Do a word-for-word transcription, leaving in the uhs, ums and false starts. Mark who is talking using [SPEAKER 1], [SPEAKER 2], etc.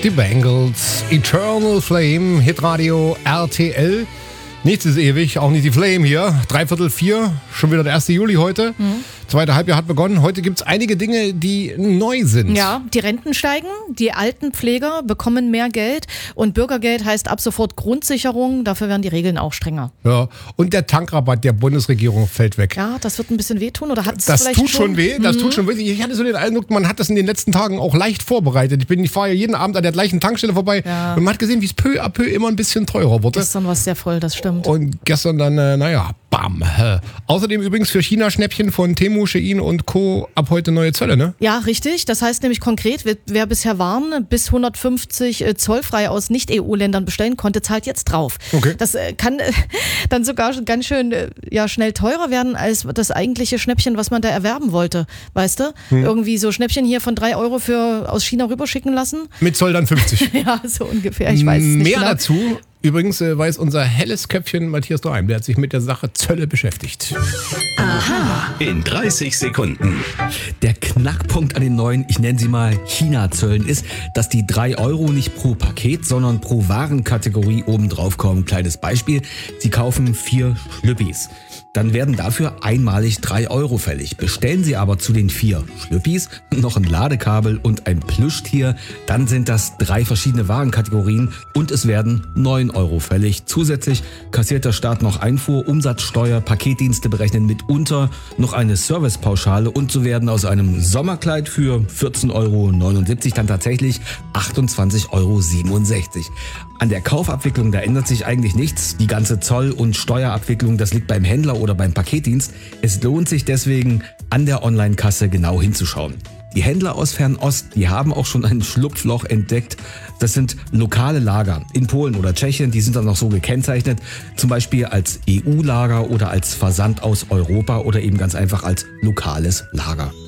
[SPEAKER 1] Die Bangles, Eternal Flame, Hitradio R T L. Nichts ist ewig, auch nicht die Flame hier. Dreiviertel vier, schon wieder der erste Juli heute. Mhm. Zweite Halbjahr hat begonnen. Heute gibt es einige Dinge, die neu sind.
[SPEAKER 2] Ja, die Renten steigen, die Altenpfleger bekommen mehr Geld und Bürgergeld heißt ab sofort Grundsicherung. Dafür werden die Regeln auch strenger.
[SPEAKER 1] Ja, und der Tankrabatt der Bundesregierung fällt weg.
[SPEAKER 2] Ja, das wird ein bisschen wehtun oder hat es
[SPEAKER 1] Das
[SPEAKER 2] vielleicht
[SPEAKER 1] tut schon
[SPEAKER 2] schon
[SPEAKER 1] weh, das
[SPEAKER 2] mhm.
[SPEAKER 1] tut schon weh. Ich hatte so den Eindruck, man hat das in den letzten Tagen auch leicht vorbereitet. Ich bin, ich fahre ja jeden Abend an der gleichen Tankstelle vorbei
[SPEAKER 2] ja.
[SPEAKER 1] und man hat gesehen, wie es peu à peu immer ein bisschen teurer wurde.
[SPEAKER 2] Gestern war es sehr voll, das stimmt.
[SPEAKER 1] Und gestern dann, äh, naja, bam. Äh. Außerdem übrigens für China-Schnäppchen von Temu, Shein und Co. ab heute neue Zölle, ne?
[SPEAKER 2] Ja, richtig. Das heißt nämlich konkret, wer bisher waren, bis hundertfünfzig zollfrei aus Nicht-E U-Ländern bestellen konnte, zahlt jetzt drauf.
[SPEAKER 1] Okay.
[SPEAKER 2] Das kann dann sogar ganz schön ja, schnell teurer werden als das eigentliche Schnäppchen, was man da erwerben wollte. Weißt du? Hm. Irgendwie so Schnäppchen hier von drei Euro für aus China rüberschicken lassen.
[SPEAKER 1] Mit Zoll dann fünfzig.
[SPEAKER 2] Ja, so ungefähr. Ich weiß es nicht
[SPEAKER 1] Mehr
[SPEAKER 2] genau.
[SPEAKER 1] dazu. Übrigens äh, weiß unser helles Köpfchen Matthias Daheim, der hat sich mit der Sache Zölle beschäftigt.
[SPEAKER 3] Aha. In dreißig Sekunden.
[SPEAKER 4] Der Knackpunkt an den neuen, ich nenne sie mal China-Zöllen ist, dass die drei Euro nicht pro Paket, sondern pro Warenkategorie obendrauf kommen. Kleines Beispiel, Sie kaufen vier Schlüppis. Dann werden dafür einmalig drei Euro fällig. Bestellen Sie aber zu den vier Schlüppis noch ein Ladekabel und ein Plüschtier, dann sind das drei verschiedene Warenkategorien und es werden neun Euro fällig. Zusätzlich kassiert der Staat noch Einfuhr, Umsatzsteuer, Paketdienste berechnen mitunter noch eine Servicepauschale und so werden aus einem Sommerkleid für vierzehn Euro neunundsiebzig dann tatsächlich achtundzwanzig Euro siebenundsechzig. An der Kaufabwicklung, da ändert sich eigentlich nichts. Die ganze Zoll- und Steuerabwicklung, das liegt beim Händler oder beim Paketdienst. Es lohnt sich deswegen, an der Online-Kasse genau hinzuschauen. Die Händler aus Fernost, die haben auch schon ein Schlupfloch entdeckt. Das sind lokale Lager in Polen oder Tschechien, die sind dann noch so gekennzeichnet, zum Beispiel als E U-Lager oder als Versand aus Europa oder eben ganz einfach als lokales Lager.